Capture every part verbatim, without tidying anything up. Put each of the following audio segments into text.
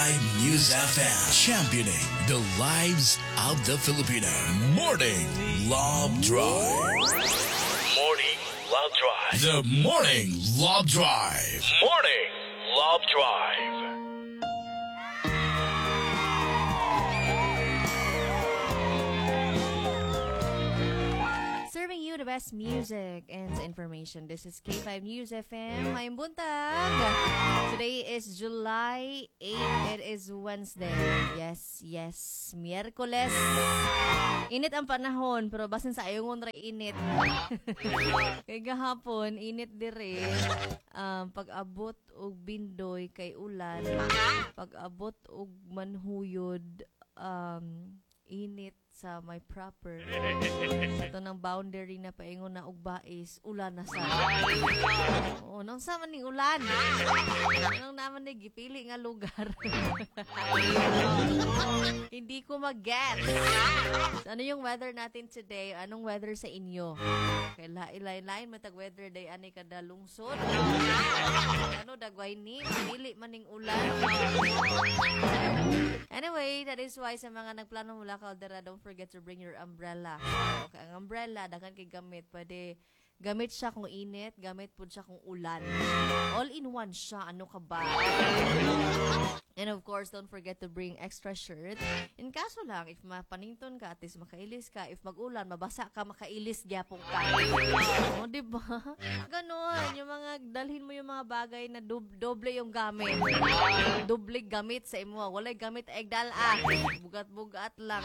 News F M, championing the lives of the Filipino. Morning Love Drive. Morning Love Drive. The Morning Love Drive. Morning Love Drive. Serving you the best music and information. This is K five News F M. Ngayong buntag. Today is July eighth. It is Wednesday. Yes, yes. Miyerkules. Init ang panahon, pero basin sa ayungon ra init. Kay gahapon, init dire. Um, pag-abot og bindoy kay ulan. Pag-abot og manhuyod, um, init sa my proper. Ito ng boundary na paingon na ugbais, ulan na sa. Oo, nang sama ning ulan. Nang naman ni gipili nga lugar. Hindi ko mag-get. So, ano yung weather natin today? Anong weather sa inyo? Okay, lain-lain matag weather day ani kada lungsod. Ano dagway ni pili man ning ulan. Anyway, that is why sa mga nagplano mula Caldera, don't forget to bring your umbrella. Okay, ang umbrella, dagan kay gamit. Pwede gamit siya kung init, gamit po siya kung ulan. All in one siya, ano ka ba? And of course, don't forget to bring extra shirt. In kaso lang, if mapanington ka, at least makailis ka. If mag-ulan, mabasa ka, makailis gyapong ka. O, diba? Ganon. Yung mga, dalhin mo yung mga bagay na dub- doble yung gamit. Doble gamit sa imo. Walay gamit egdal ah. Bugat-bugat lang.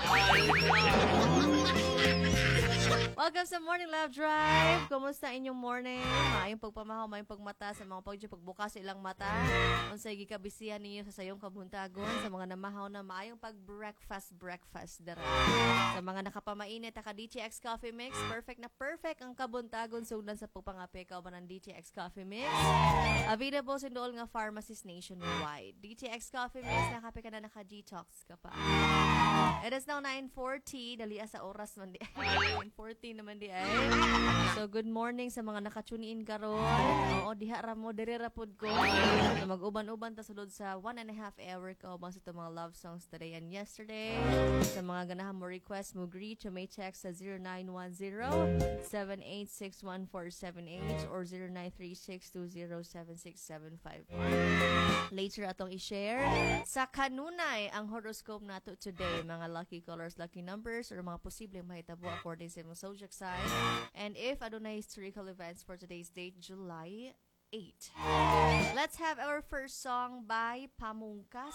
Welcome sa Morning Love Drive. Kumusta inyong morning? Maayong pagpamahaw, maayong pagmata sa mga pagdyo pagbukas ilang mata. Unsay gikabisihan ninyo sa sayong kabuntagon, sa mga namahaw na maayong pag-breakfast breakfast dara. Sa mga nakapamainit ka D T X Coffee Mix, perfect na perfect ang kabuntagon sugdan sa pagpangape ka ba ng D T X Coffee Mix. Available sa dool nga pharmacies nationwide. D T X Coffee Mix, nakape ka na naka-detox ka pa. It is now nine forty, dali sa oras man di. nine forty naman di ay. So good morning sa mga nakatune in karon. Oo, diha ra mo dire ra pud ko. So, mag-uban-uban ta sulod sa one and a half hour ka ubang sa itong mga love songs today and yesterday. Sa mga ganahan mo request mo greet, you may text sa zero nine one zero, seven eight six one four seven eight or zero nine three six two zero seven six seven five one. Later atong i-share sa kanunay ang horoscope nato today, mga lucky colors, lucky numbers or mga posibleng mahitabo according sa imong zodiac sign. And if adunay historical events for today's date, July eighth. Let's have our first song by Pamungkas,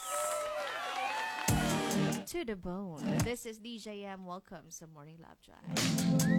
To the Bone. This is D J M. Welcome sa Morning Love Drive.